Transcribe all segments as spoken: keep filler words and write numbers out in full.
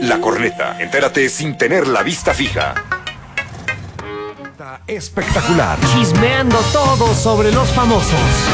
La Corneta. Entérate sin tener la vista fija. Espectacular. Chismeando todo sobre los famosos.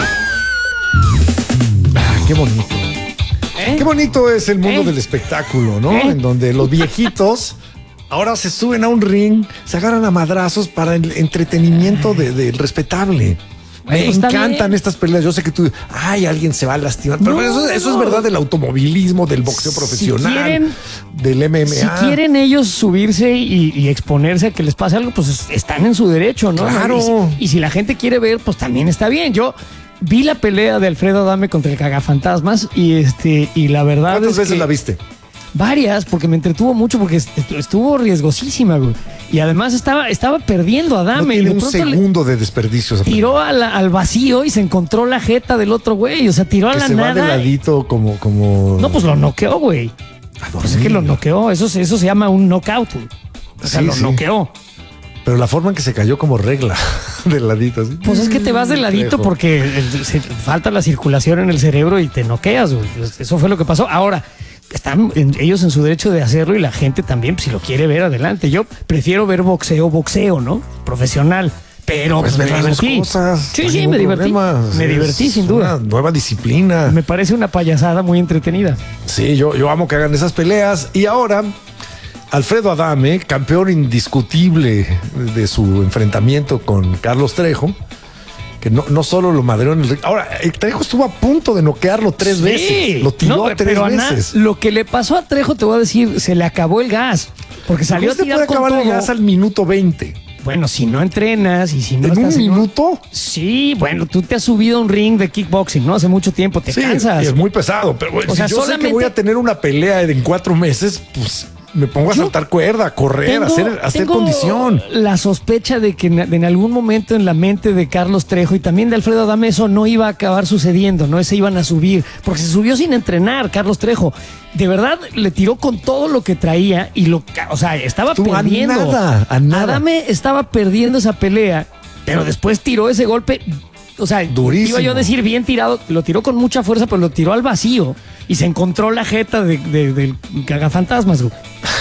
Ah, qué bonito. ¿Eh? Qué bonito es el mundo ¿Eh? del espectáculo, ¿no? ¿Eh? En donde los viejitos ahora se suben a un ring, se agarran a madrazos para el entretenimiento de, de respetable. Me Pues está encantan bien. estas peleas. Yo sé que tú, ay, alguien se va a lastimar. Pero No, eso, eso no. es verdad del automovilismo, del boxeo Si profesional, quieren- del M M A. Si quieren ellos subirse y, y exponerse a que les pase algo, pues es- están en su derecho, ¿no? Claro. Y si, y si la gente quiere ver, pues también está bien. Yo vi la pelea de Alfredo Adame contra el Cagafantasmas y este y la verdad ¿Cuántas es veces que la viste? varias, porque me entretuvo mucho, porque est- estuvo riesgosísima, güey. Y además estaba, estaba perdiendo a No Adame y tiene de un pronto le segundo de desperdicio. esa pelea. tiró a la- al vacío y se encontró la jeta del otro güey. O sea, tiró a Que la se va de nada. ladito como, como... No, pues lo noqueó, güey. Pues es que lo noqueó. Eso, se- eso se llama un knockout, güey. O sea, Sí, lo sí. noqueó. Pero la forma en que se cayó como regla, de ladito así. Pues es que te vas de ladito Trejo. porque el- se- falta la circulación en el cerebro y te noqueas, güey. Pues eso fue lo que pasó. Ahora, están en- ellos en su derecho de hacerlo y la gente también, pues, si lo quiere ver, adelante. Yo prefiero ver boxeo, boxeo, ¿no? Profesional. Pero Pues pues, ver me las dos divertí. cosas. Sí, no hay sí, ningún me divertí. problema. Me Es divertí, sin duda. Una nueva disciplina. Me parece una payasada muy entretenida. Sí, yo, yo amo que hagan esas peleas. Y ahora, Alfredo Adame, campeón indiscutible de su enfrentamiento con Carlos Trejo, que no, no solo lo madreó en el ring. Ahora, el Trejo estuvo a punto de noquearlo tres Sí. veces. Lo tiró No, tres pero Ana, veces. lo que le pasó a Trejo, te voy a decir, se le acabó el gas. Porque salió a ¿Cómo se tirar puede con acabar el todo. gas al minuto veinte? Bueno, si no entrenas y si no ¿En estás un minuto? Sí, bueno, tú te has subido a un ring de kickboxing, ¿no? Hace mucho tiempo, te Sí, cansas. y es muy pesado. Pero bueno, O si sea, yo sé solamente- que voy a tener una pelea en cuatro meses, pues me pongo a Yo saltar cuerda, a correr, Tengo- a hacer, a hacer tengo condición. la sospecha de que en, en algún momento en la mente de Carlos Trejo y también de Alfredo Adame eso no iba a acabar sucediendo, no se iban a subir, porque se subió sin entrenar Carlos Trejo. De verdad le tiró con todo lo que traía y lo, ca- o sea, estaba Estuvo a perdiendo. nada, a nada. Adame estaba perdiendo esa pelea, pero después tiró ese golpe. O sea, Durísimo. iba yo a decir bien tirado, lo tiró con mucha fuerza, pero lo tiró al vacío y se encontró la jeta de, de- del Cagafantasmas, güey.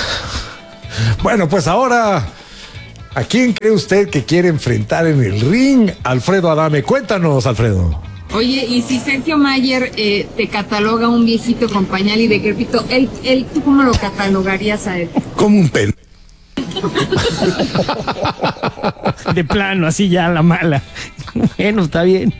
Bueno, pues ahora, ¿a quién cree usted que quiere enfrentar en el ring? Alfredo Adame. Cuéntanos, Alfredo. Oye, y si Sergio Mayer eh, te cataloga un viejito con pañal y decrépito, él, él, ¿tú cómo lo catalogarías a él? Como un pen. De plano, así ya la mala. Bueno, está bien.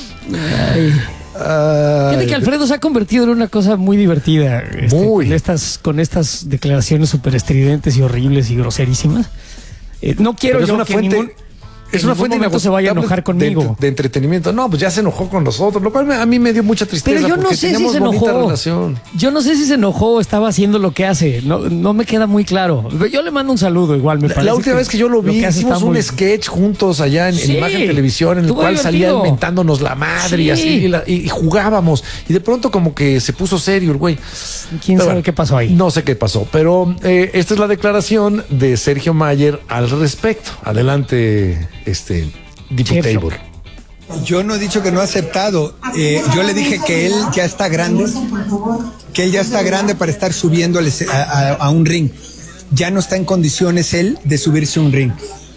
Ay. Fíjate que Alfredo se ha convertido en una cosa muy divertida. este, Muy. Con estas, con estas declaraciones súper estridentes y horribles y groserísimas. Eh, no quiero Pero es yo una que fuente. ningún, que Es una en fuente ningún momento se vaya a inagotable enojar conmigo. De, de entretenimiento. No, pues ya se enojó con nosotros, lo cual me- a mí me dio mucha tristeza. Pero yo no porque sé si teníamos se bonita enojó. relación. Yo no sé si se enojó o estaba haciendo lo que hace. No, no me queda muy claro. Yo le mando un saludo igual, me La, parece. la última vez que yo lo vi, que hace hicimos está un muy- sketch juntos allá en, en Sí, Imagen Televisión, en el estuvo cual salía divertido. inventándonos la madre Sí. y así, y, la- y- y jugábamos. Y de pronto como que se puso serio el güey. ¿Quién Pero sabe bueno, qué pasó ahí? No sé qué pasó, pero eh, esta es la declaración de Sergio Mayer al respecto. Adelante, este diputado. Sergio. Yo no he dicho que no ha aceptado. Eh, yo le dije que él ya está grande, que él ya está grande para estar subiendo al esce- a, a- a un ring. Ya no está en condiciones él de subirse a un ring.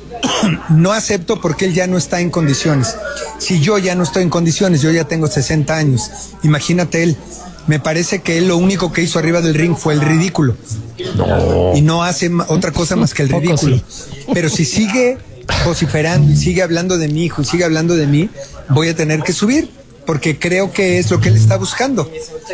No acepto porque él ya no está en condiciones. Si yo ya no estoy en condiciones, yo ya tengo sesenta años. Imagínate él. Me parece que él lo único que hizo arriba del ring fue el ridículo. Y no hace ma- otra cosa más que el Poco ridículo. sí. Pero si sigue vociferando y sigue hablando de mi hijo y sigue hablando de mí, voy a tener que subir porque creo que es lo que él está buscando.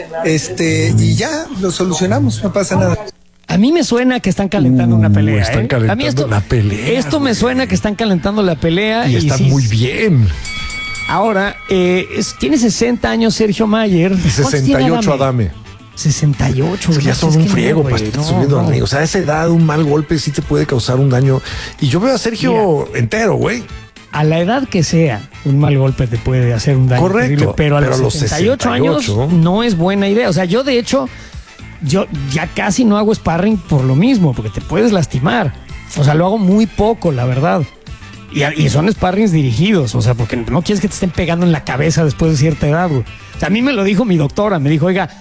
Este, y ya lo solucionamos, no pasa nada. A mí me suena que están calentando Uh, una pelea. están ¿eh? calentando A mí esto, la pelea, Esto me güey. suena que están calentando la pelea. Y está sí, muy bien. Ahora, eh, es- tiene sesenta años Sergio Mayer. Y ¿Cuántos sesenta y tiene ocho Adame. sesenta y ocho. Es que ya güey, son es un que no, friego güey, para estar no, subiendo al no. ring. O sea, a esa edad un mal golpe sí te puede causar un daño. Y yo veo a Sergio entero, güey. A la edad que sea, un mal golpe te puede hacer un daño Correcto, terrible, pero a pero los, a los sesenta y ocho años sesenta y ocho. no es buena idea. O sea, yo de hecho, yo ya casi no hago sparring por lo mismo, porque te puedes lastimar. O sea, lo hago muy poco, la verdad. Y, y son sparrings dirigidos, o sea, porque no quieres que te estén pegando en la cabeza después de cierta edad, güey. O sea, a mí me lo dijo mi doctora, me dijo, oiga,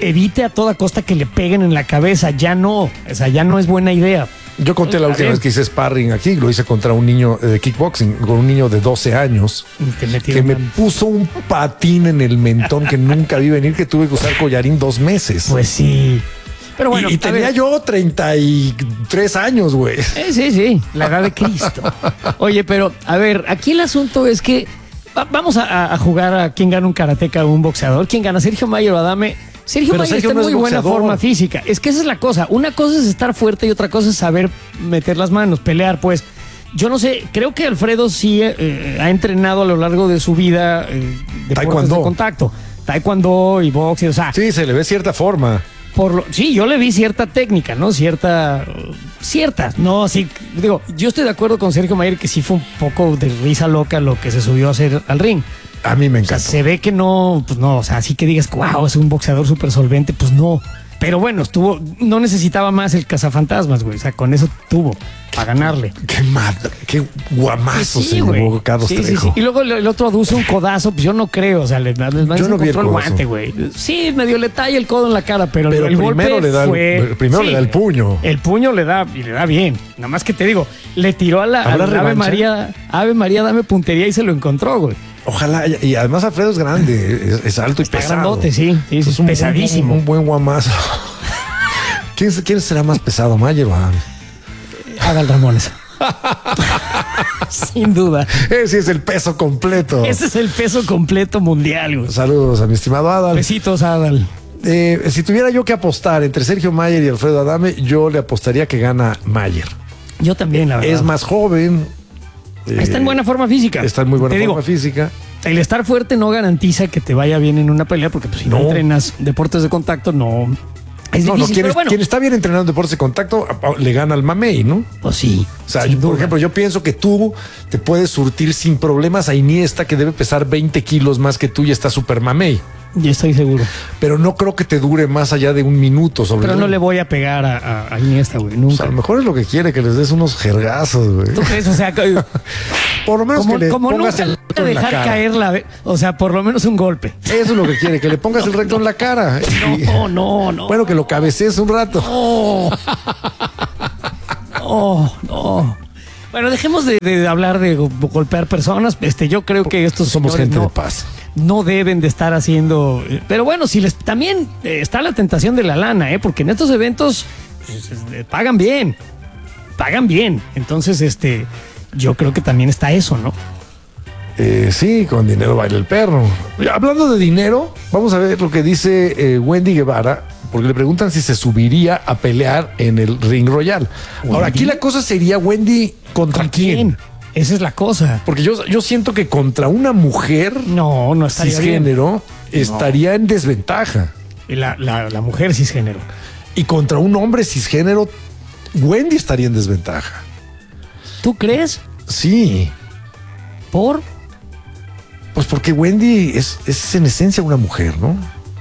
evite a toda costa que le peguen en la cabeza. Ya no, o sea, ya no es buena idea. Yo conté la A última ver. vez que hice sparring aquí, lo hice contra un niño eh, de kickboxing, con un niño de doce años, Y te que metieron me una- puso un patín en el mentón que nunca vi venir, que tuve que usar collarín dos meses. Pues sí. Pero bueno, y, y a tenía ver. yo treinta y tres años, güey. Eh, sí, sí, la edad de Cristo. Oye, pero a ver, aquí el asunto es que va- vamos a, a jugar a quién gana un karateca o un boxeador. ¿Quién gana, Sergio Mayer o Adame? Sergio Pero Mayer Sergio está no en es muy buena boxeador. forma física. Es que esa es la cosa. Una cosa es estar fuerte y otra cosa es saber meter las manos, pelear, pues. Yo no sé, creo que Alfredo sí eh, ha entrenado a lo largo de su vida eh, deportes Taekwondo. de contacto. Taekwondo y boxeo, o sea, Sí, se le ve cierta forma. por lo, sí, yo le vi cierta técnica, ¿no? Cierta, cierta, no, sí, digo, yo estoy de acuerdo con Sergio Mayer que sí fue un poco de risa loca lo que se subió a hacer al ring. A mí me O sea, encanta. se ve que no, pues no, o sea, así que digas, wow, es un boxeador súper solvente, pues no. Pero bueno, estuvo, no necesitaba más el cazafantasmas, güey, o sea, con eso tuvo para ganarle. Qué madre, qué guamazo Sí, se güey. llevó Carlos Sí, sí, Trejo. sí. Y luego el, el otro aduce un codazo, pues yo no creo, o sea, le, le, le Yo no vi el encontró el codazo. guante, güey. Sí, medio le talla el codo en la cara, pero, Pero el primero golpe le da el- fue... primero le da el puño. El puño le da, y le da bien. Nada más que te digo, le tiró a la, a ¿Habrá la Ave revancha? María, Ave María, dame puntería y se lo encontró, güey. Ojalá, y y además Alfredo es grande, es, es alto y Está pesado. grandote, sí, sí, Es sí, un- pesadísimo. Un, un buen guamazo. ¿Quién, ¿Quién será más pesado, Mayer o Adame? Adal Ramones. Sin duda. Ese es el peso completo. Ese es el peso completo mundial, güey. Saludos a mi estimado Adal. Besitos, Adal. Eh, si tuviera yo que apostar entre Sergio Mayer y Alfredo Adame, yo le apostaría que gana Mayer. Yo también, la verdad. Es más joven. eh, Está en buena forma física. Está en muy buena Te forma digo, física. el estar fuerte no garantiza que te vaya bien en una pelea, porque pues, si no, No. entrenas deportes de contacto, no. Es No, no, difícil, quien, pero es- bueno. quien está bien entrenando en deportes de contacto a- a- le gana al mamey, ¿no? Pues sí. O sea, sin yo, por duda. ejemplo, yo pienso que tú te puedes surtir sin problemas a Iniesta, que debe pesar veinte kilos más que tú y está super mamey. Yo estoy seguro. Pero no creo que te dure más allá de un minuto. Sobre Pero todo. no le voy a pegar a, a, a Iniesta, güey. O sea, Nunca. a lo mejor es lo que quiere, que les des unos jergazos, güey. ¿Tú crees? O sea, que- Por lo menos como, que le como pongas nunca el le recto voy a en la dejar cara. caer la... ve- O sea, por lo menos un golpe. Eso es lo que quiere, que le pongas el recto en la cara. Y- No, no, no. Bueno, que lo cabecees un rato. No. No, no. Bueno, dejemos de, de hablar de go- golpear personas. Este, yo creo que estos Somos señores gente no, de paz. no deben de estar haciendo. eh, Pero bueno, si les también eh, está la tentación de la lana, ¿eh? Porque en estos eventos pues, eh, pagan bien. Pagan bien. Entonces, este, yo creo que también está eso, ¿no? Eh, sí, con dinero baila el perro. Y hablando de dinero, vamos a ver lo que dice eh, Wendy Guevara, porque le preguntan si se subiría a pelear en el Ring Royal. Ahora, aquí la cosa sería Wendy contra ¿Con quién. quién? Esa es la cosa. Porque yo, yo siento que contra una mujer No, no estaría bien. cisgénero estaría en desventaja. Y La, la, la mujer cisgénero. Y contra un hombre cisgénero, Wendy estaría en desventaja. ¿Tú crees? Sí, ¿Por? pues porque Wendy es, es en esencia una mujer, ¿no?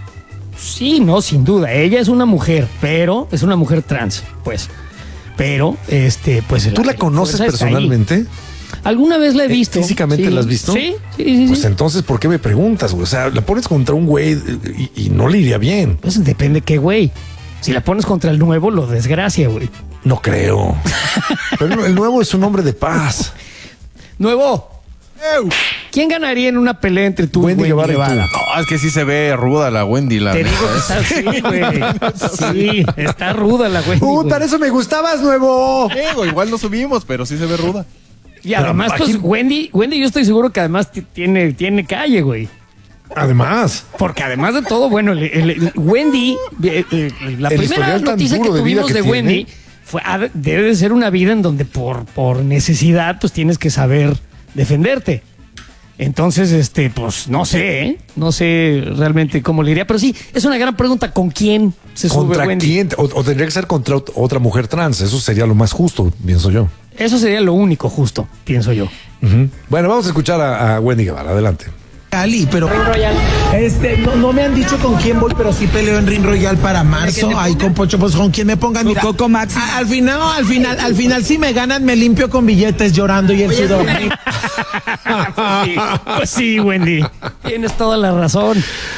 Sí, no, sin duda. Ella es una mujer, pero es una mujer trans, pues. Pero, este, pues. ¿Tú la conoces fuerza está ahí. personalmente? Alguna vez la he Eh, visto. ¿físicamente Sí. la has visto? Sí, sí, sí. Pues sí. entonces, ¿por qué me preguntas, güey? O sea, la pones contra un güey y, y no le iría bien. Pues depende qué güey. Si la pones contra el nuevo, lo desgracia, güey. No creo. Pero el nuevo es un hombre de paz. Nuevo. ¿Quién ganaría en una pelea entre tú Wendy y Wendy Guevara y tú. Guevara? No, es que sí se ve ruda la Wendy. La Te neta, digo que ¿eh? está así, güey. Sí, está ruda la Wendy. ¡Uh, güey. para eso me gustabas, nuevo! Digo, igual no subimos, pero sí se ve ruda. Y además, Pero pues, aquí- Wendy, Wendy, yo estoy seguro que además t- tiene, tiene calle, güey. Además, Porque además de todo, bueno, el, el- el- Wendy, eh, eh, la El primera historial tan noticia que duro de vida tuvimos que de tiene. Wendy fue, ah, debe de ser una vida en donde por, por necesidad, pues tienes que saber defenderte. Entonces, este, pues no sé, ¿eh? No sé realmente cómo le iría, pero sí, es una gran pregunta, ¿con quién se sube ¿contra Wendy? quién? O, o tendría que ser contra ot- otra mujer trans. Eso sería lo más justo, pienso yo. Eso sería lo único justo, pienso yo. Ujú. Bueno, vamos a escuchar a, a Wendy Guevara. Adelante. Ali, pero este no, no me han dicho con quién voy, pero sí peleo en Ring Royal para marzo. Ahí con Pocho, pues con quién me pongan. Mira, Coco Maxi. a- al final, no, al final, al final si me ganan me limpio con billetes llorando y el sudor. Pues sí, pues sí, Wendy, tienes toda la razón.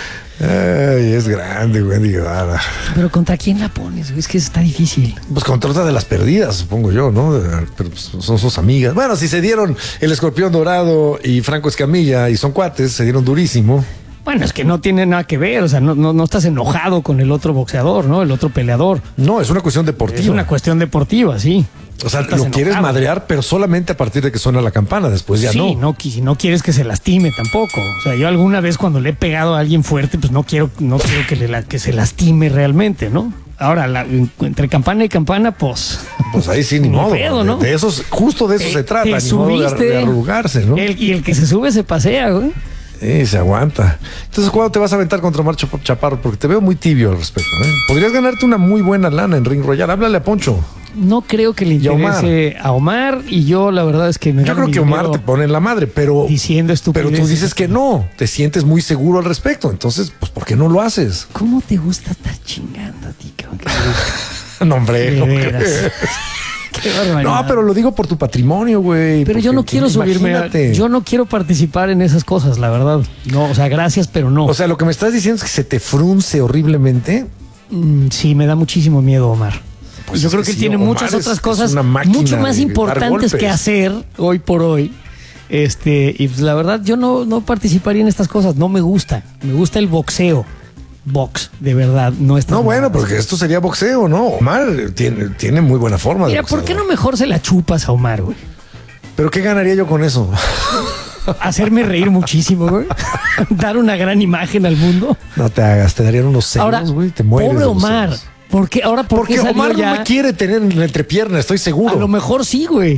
Ay, es grande, Wendy Guevara. Pero ¿contra quién la pones? Es que está difícil. Pues contra otra de las perdidas, supongo yo, ¿no? Pero pues, son sus amigas. Bueno, si se dieron el Escorpión Dorado y Franco Escamilla y son cuates, se dieron durísimo. Bueno, es que no tiene nada que ver, o sea, no, no, no estás enojado con el otro boxeador, ¿no? El otro peleador. No, es una cuestión deportiva. Es una cuestión deportiva, sí. O sea, Estás lo quieres enojado. madrear, pero solamente a partir de que suena la campana, después ya sí, no. no, qui- no quieres que se lastime tampoco. O sea, yo alguna vez cuando le he pegado a alguien fuerte, pues no quiero, no quiero que, le, la- que se lastime realmente, ¿no? Ahora, la- entre campana y campana, pues... Pues ahí sí, ni Ni modo. pedo, ¿no? De esos, justo de eso te- se trata, te ni modo de, subiste, de arrugarse, ¿no? el- y el que se sube se pasea, güey. Sí, se aguanta. Entonces, ¿cuándo te vas a aventar contra Omar Chap- Chaparro? Porque te veo muy tibio al respecto, ¿eh? Podrías ganarte una muy buena lana en Ring Royal. Háblale a Poncho. No creo que le Y a Omar. interese a Omar y yo la verdad es que me Yo gano creo mi que Omar dinero te pone en la madre, pero... diciendo Pero estupideces. tú dices que no, te sientes muy seguro al respecto. Entonces, pues, ¿por qué no lo haces? ¿Cómo te gusta estar chingando a ti, cabrón? No, hombre. De no veras. crees. Qué barbaridad. No, pero lo digo por tu patrimonio, güey. Pero yo porque no quiero subirme, a- imagínate. yo no quiero participar en esas cosas, la verdad. No, o sea, gracias, pero no. O sea, lo que me estás diciendo es que se te frunce horriblemente. Mm, sí, me da muchísimo miedo, Omar. Pues yo es creo que que él sí, tiene Omar muchas es- otras es cosas una máquina mucho más de dar importantes que golpes. hacer hoy por hoy. Este, y pues la verdad, yo no, no participaría en estas cosas. No me gusta. Me gusta el boxeo. Box, de verdad, no está. No, bueno, porque esto sería boxeo, ¿no? Omar tiene, tiene muy buena forma de Mira, ¿por boxeador. qué no mejor se la chupas a Omar, güey? ¿Pero qué ganaría yo con eso? Hacerme reír muchísimo, güey. Dar una gran imagen al mundo. No te hagas, te darían unos celos, Ahora, güey, te mueres. pobre de los Omar. celos. ¿Por qué? Ahora, ¿por Porque qué salió Omar ya? no me quiere tener en la entrepierna, estoy seguro. A lo mejor sí, güey.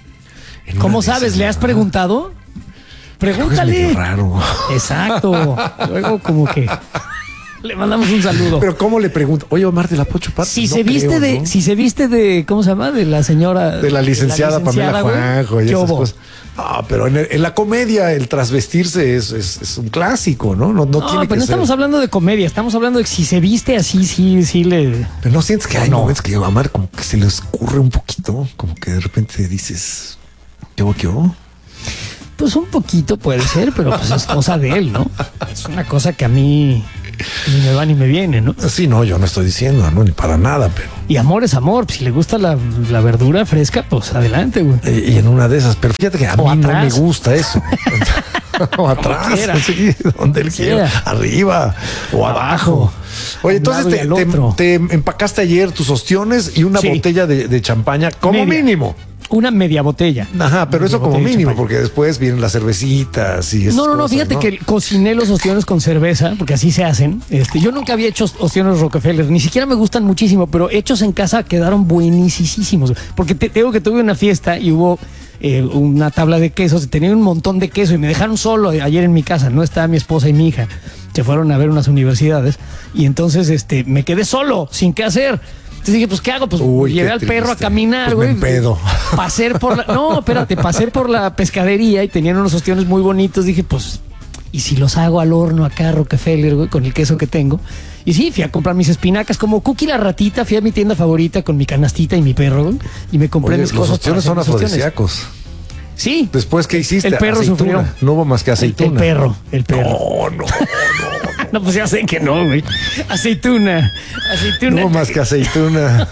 En una ¿Cómo de sabes? esas, ¿Le has ¿verdad? preguntado? Creo que es Pregúntale. medio raro. Exacto. Luego como que le mandamos un saludo. Pero ¿cómo le pregunto? Oye, Omar de la Pocho Pat, si no se viste creo, de, ¿no? si se viste de, ¿cómo se llama? De la señora. De la licenciada, Pamela güey. Juanjo y ¿Qué esas hubo? cosas. Ah, pero en, el- en la comedia el trasvestirse es, es, es un clásico, ¿no? No, no, No, tiene pero que no ser. estamos hablando de comedia, estamos hablando de que si se viste así, sí, sí le. Pero no sientes que hay No. momentos que a Omar como que se le escurre un poquito, como que de repente dices, ¿qué hubo, qué hubo? Pues un poquito puede ser, pero pues es cosa de él, ¿no? Es una cosa que a mí ni me va ni me viene, ¿no? Sí, no, yo no estoy diciendo, no, ni para nada, pero. Y amor es amor. Si le gusta la, la verdura fresca, pues adelante, güey. eh, Y en una de esas, pero fíjate que a O mí no atrás. me gusta eso. O atrás, quiera. sí, donde él Como quiera, quiera. arriba o Abajo. abajo. Oye, A un entonces lado y te, al te- otro. te empacaste ayer tus ostiones y una Sí. botella de, de champaña, como Media. mínimo. Una media botella. Ajá, pero Media eso como botella de mínimo, champaña. porque después vienen las cervecitas y esas No, no, no, cosas, fíjate ¿no? que cociné los ostiones con cerveza, porque así se hacen. Este, yo nunca había hecho ostiones Rockefeller, ni siquiera me gustan muchísimo, pero hechos en casa quedaron buenísimos. Porque te tengo que tuve una fiesta y hubo eh, una tabla de quesos, tenía un montón de queso y me dejaron solo ayer en mi casa, no estaba mi esposa y mi hija. Se fueron a ver unas universidades y entonces este, me quedé solo, sin qué hacer. Entonces dije, pues, ¿qué hago? Pues Uy, llevé qué al perro a triste. caminar, Pues güey. me empedo. Pasé por la... No, espérate, pasé por la pescadería y tenían unos ostiones muy bonitos. Dije, pues, ¿y si los hago al horno acá, Rockefeller, güey, con el queso que tengo? Y sí, fui a comprar mis espinacas. Como Cookie la ratita, fui a mi tienda favorita con mi canastita y mi perro, güey, y me compré Oye, mis los cosas. ostiones para son hacer mis ostiones. afrodisíacos. Sí. Después, ¿qué hiciste? El perro Aceituna. sufrió. No hubo más que El, aceituna. el perro, el perro. No, no, no. No, pues ya sé que no, güey. Aceituna. Aceituna. No hubo más que aceituna.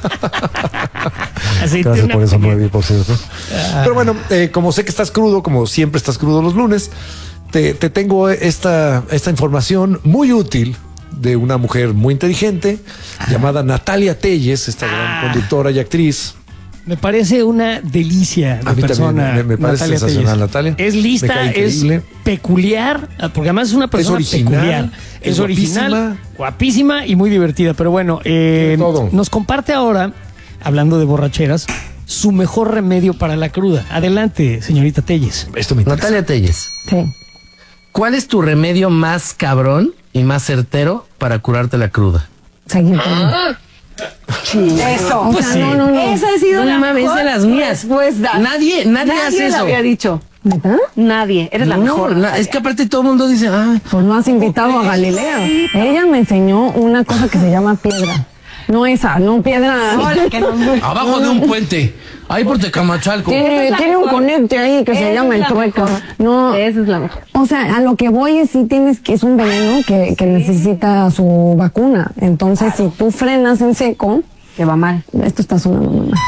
Aceituna. Gracias por eso, porque- Nuevi, por cierto. Pero bueno, eh, como sé que estás crudo, como siempre estás crudo los lunes, te, te tengo esta, esta información muy útil de una mujer muy inteligente llamada Natalia Telles, esta gran Ah. conductora y actriz. Me parece una delicia de A mí también, persona. me- me parece Natalia sensacional, Telles. Natalia. Es Me lista, cae es increíble. peculiar, porque además es una persona original, peculiar. Es, es original, guapísima. guapísima y muy divertida. Pero bueno, eh, Tiene todo. nos comparte ahora, hablando de borracheras, su mejor remedio para la cruda. Adelante, señorita Telles. Esto me interesa. Natalia Telles, Sí. ¿cuál es tu remedio más cabrón y más certero para curarte la cruda? Seguir tomando. Eso. O Pues sea, sí. no, no, no. Esa ha sido No la mames, mejor de las mías. respuesta. Nadie, nadie hace lo eso. había dicho. ¿Verdad? Nadie. Eres la No, mejor. na- es que aparte todo el mundo dice, ah, Pues no has invitado a Galilea. Ella me enseñó una cosa que se llama piedra. No esa, no piedra. Hola, que no. Abajo de un puente. Ahí por Tecamachalco. Tiene, tiene un conecte ahí que se llama el trueco. No, Esa es la mejor. o sea, a lo que voy es si tienes que es un veneno que, que necesita su vacuna. Entonces, si tú frenas en seco, Te va mal. esto está sonando muy mal.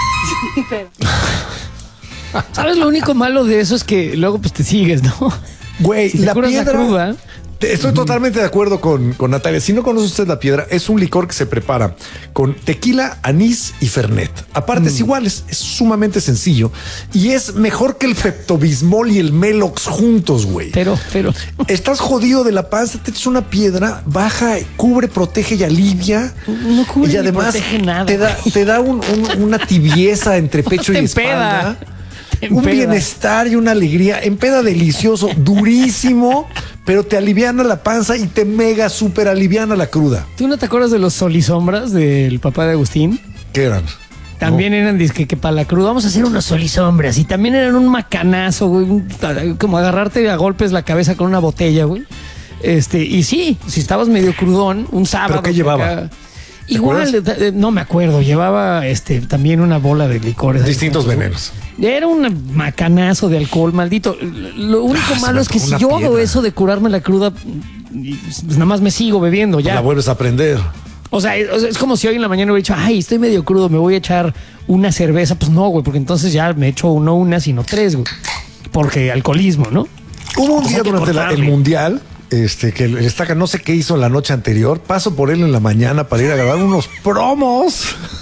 ¿Sabes? Lo único malo de eso es que luego pues te sigues, ¿no? Güey, Si te la curas la piedra. cruda. te- Estoy totalmente de acuerdo con, con Natalia. Si no conoce usted la piedra, es un licor que se prepara con tequila, anís y fernet. A partes iguales, es sumamente sencillo y es mejor que el Pepto-Bismol y el Melox juntos, güey. Pero, pero. Estás jodido de la panza, te echas una piedra, baja, cubre, protege y alivia. No cubre y ni además protege nada, te da, te da un- un- una tibieza entre pecho Te y empeda. espalda. Te Un empeda. bienestar y una alegría. Empeda delicioso, durísimo, pero te aliviana la panza y te mega super aliviana la cruda. ¿Tú no te acuerdas de los sol y sombras del papá de Agustín? ¿Qué eran? También eran disque que para la cruda vamos a hacer unos sol y sombras. Y también eran un macanazo, güey. un- Como agarrarte a golpes la cabeza con una botella, güey. Este, y sí, si estabas medio crudón, un sábado. ¿Pero qué que llevaba? acá- Igual, acuerdas? eh, no me acuerdo, llevaba este también una bola de licores. Distintos venenos. Era un macanazo de alcohol, maldito. Lo único Ah, se malo me es que si antojó yo una hago piedra. eso de curarme la cruda, pues nada más me sigo bebiendo ya. La vuelves a aprender. O sea, es, o sea, es como si hoy en la mañana hubiera dicho, ay, estoy medio crudo, me voy a echar una cerveza. Pues no, güey, porque entonces ya me echo no una, sino tres, güey. Porque alcoholismo, ¿no? Hubo un Pues día hay que durante la- el cortarle. mundial, este, que el Estaca no sé qué hizo la noche anterior. Paso por él en la mañana para ir a grabar unos promos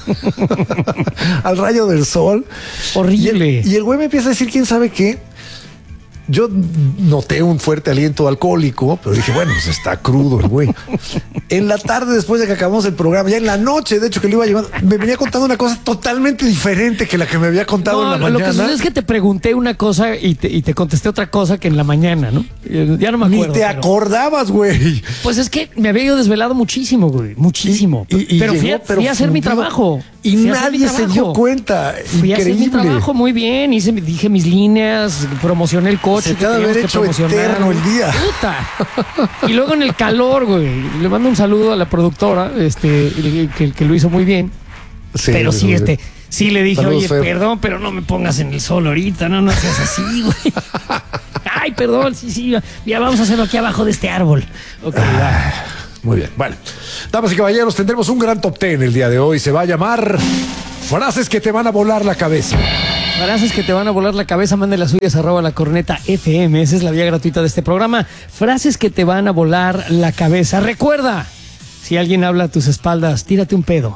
al rayo del sol. Horrible. Y el, y el güey me empieza a decir, ¿quién sabe qué? Yo noté un fuerte aliento alcohólico, pero dije, bueno, pues está crudo el güey. En la tarde, después de que acabamos el programa, ya en la noche, de hecho, que lo iba llevando, me venía contando una cosa totalmente diferente que la que me había contado No, en la lo que mañana. sucede es que te pregunté una cosa y te, y te contesté otra cosa que en la mañana, ¿no? Eh, Ya no me Ni acuerdo. te pero- acordabas, güey. Pues es que me había yo desvelado muchísimo, güey. Muchísimo. Y- y pero, fui a, llegó, pero fui a hacer mi fundido. trabajo. Y Fui a hacer mi nadie se trabajo. dio cuenta. Fui a hacer mi Increíble. trabajo muy bien. Hice, dije mis líneas, promocioné el coche. Se que te ha de teníamos haber que hecho promocionar. eterno el día. Puta. Y luego en el calor, güey. Le mando un saludo a la productora, este, que, que lo hizo muy bien. Sí, pero sí, muy este, bien. sí le dije, Saludos, oye, Fer. perdón, pero no me pongas en el sol ahorita, no, no seas así, güey. Ay, perdón, sí, sí, ya vamos a hacerlo aquí abajo de este árbol. Ok, va. Muy bien. Bueno, damas y caballeros, tendremos un gran top ten el día de hoy. Se va a llamar Frases que te van a volar la cabeza. Frases que te van a volar la cabeza, mande las suyas arroba la corneta F M. Esa es la vía gratuita de este programa. Frases que te van a volar la cabeza. Recuerda, si alguien habla a tus espaldas, tírate un pedo.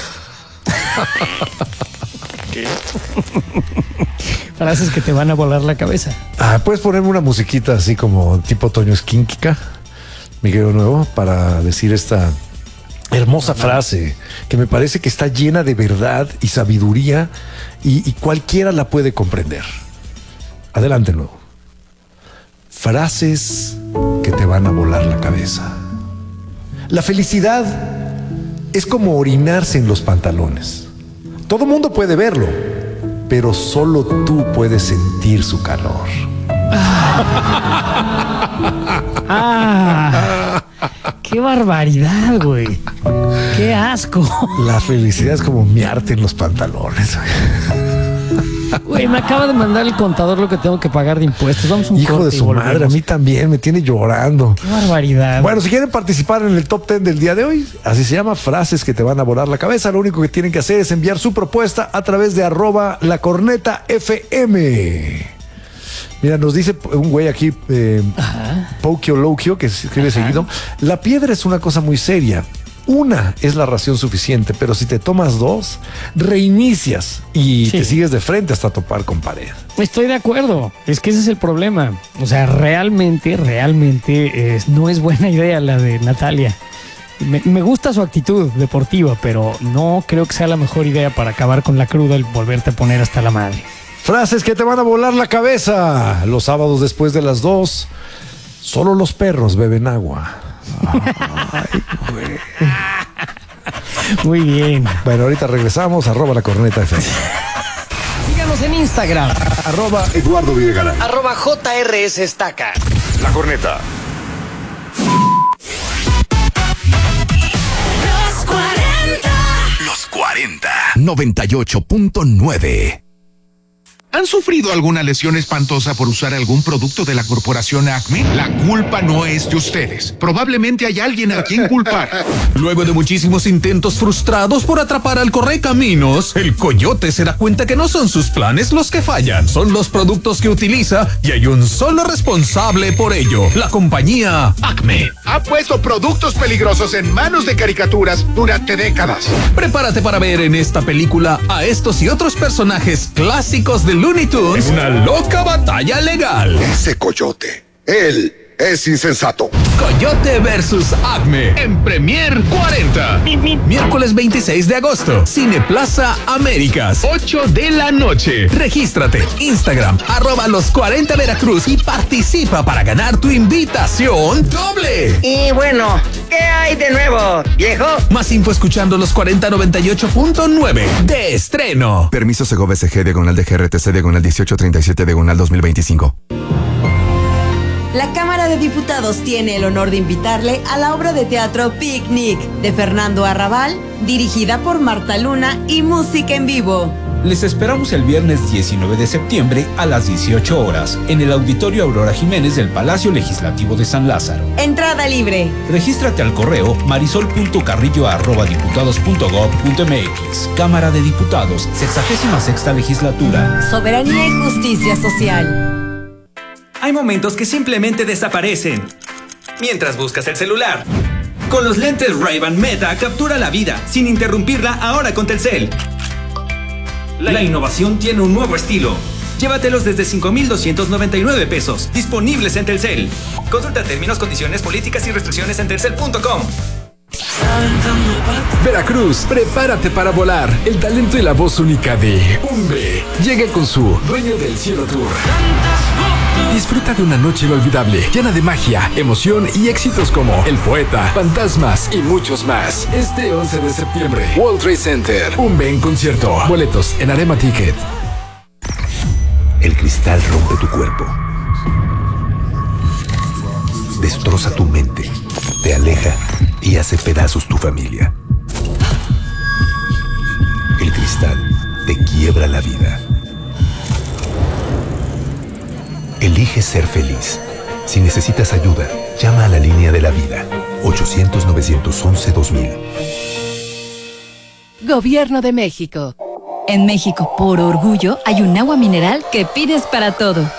Frases que te van a volar la cabeza. Ah, ¿puedes ponerme una musiquita así como tipo Toño Esquínquica, Miguel Nuevo, para decir esta hermosa frase que me parece que está llena de verdad y sabiduría y, y cualquiera la puede comprender? Adelante, Nuevo. Frases que te van a volar la cabeza. La felicidad es como orinarse en los pantalones. Todo mundo puede verlo, pero solo tú puedes sentir su calor. Ah, qué barbaridad, güey. Qué asco. La felicidad es como miarte en los pantalones. Güey, me acaba de mandar el contador lo que tengo que pagar de impuestos. Vamos a un Hijo corte de y su volvemos. madre, a mí también me tiene llorando. Qué barbaridad. Bueno, si quieren participar en el top ten del día de hoy, así se llama, frases que te van a volar la cabeza, lo único que tienen que hacer es enviar su propuesta a través de arroba la corneta F M. Mira, nos dice un güey aquí, eh, Pokio Lokio, que se escribe seguido, la piedra es una cosa muy seria. Una es la ración suficiente, pero si te tomas dos, reinicias y Sí. te sigues de frente hasta topar con pared. Estoy de acuerdo. Es que ese es el problema. O sea, realmente, realmente es- no es buena idea la de Natalia. Me, me gusta su actitud deportiva, pero no creo que sea la mejor idea para acabar con la cruda el volverte a poner hasta la madre. Frases que te van a volar la cabeza. Los sábados después de las dos, solo los perros beben agua. Muy bien. Bueno, ahorita regresamos, arroba la corneta F M. Síganos en Instagram. Arroba Eduardo Videgaray. Arroba J R S Estaca. La corneta. Los cuarenta. noventa y ocho punto nueve. ¿Han sufrido alguna lesión espantosa por usar algún producto de la corporación Acme? La culpa no es de ustedes. Probablemente hay alguien a quien culpar. Luego de muchísimos intentos frustrados por atrapar al correcaminos, el coyote se da cuenta que no son sus planes los que fallan, son los productos que utiliza y hay un solo responsable por ello, la compañía Acme. Ha puesto productos peligrosos en manos de caricaturas durante décadas. Prepárate para ver en esta película a estos y otros personajes clásicos del Looney Tunes, una loca batalla legal. Ese coyote, él es insensato. Coyote versus Acme en Premier cuarenta. Miércoles veintiséis de agosto. Cineplaza Américas, ocho de la noche. Regístrate. Instagram, arroba los cuarenta Veracruz y participa para ganar tu invitación doble. Y bueno, ¿qué hay de nuevo, viejo? Más info escuchando los cuarenta noventa y ocho punto nueve de estreno. Permiso Segov S G diagonal de G R T C diagonal dieciocho treinta y siete diagonal dos mil veinticinco. La Cámara de Diputados tiene el honor de invitarle a la obra de teatro Picnic de Fernando Arrabal, dirigida por Marta Luna y música en vivo. Les esperamos el viernes diecinueve de septiembre a las dieciocho horas en el Auditorio Aurora Jiménez del Palacio Legislativo de San Lázaro. Entrada libre. Regístrate al correo marisol punto carrillo arroba diputados punto gob punto m x. Cámara de Diputados, sexagésima sexta legislatura. Soberanía y justicia social. Hay momentos que simplemente desaparecen mientras buscas el celular. Con los lentes Ray-Ban Meta captura la vida sin interrumpirla ahora con Telcel. La innovación tiene un nuevo estilo. Llévatelos desde cinco mil doscientos noventa y nueve pesos, disponibles en Telcel. Consulta términos, condiciones, políticas y restricciones en telcel punto com. Veracruz, prepárate para volar. El talento y la voz única de Umbe llega con su Dueño del Cielo Tour. Disfruta de una noche inolvidable, llena de magia, emoción y éxitos como El Poeta, Fantasmas y muchos más. Este once de septiembre, World Trade Center, Umbe en concierto. Boletos en Arema Ticket. El cristal rompe tu cuerpo, destroza tu mente, te aleja y hace pedazos tu familia. El cristal te quiebra la vida. Elige ser feliz. Si necesitas ayuda, llama a la línea de la vida. ochocientos, novecientos once, dos mil. Gobierno de México. En México, por orgullo, hay un agua mineral que pides para todo.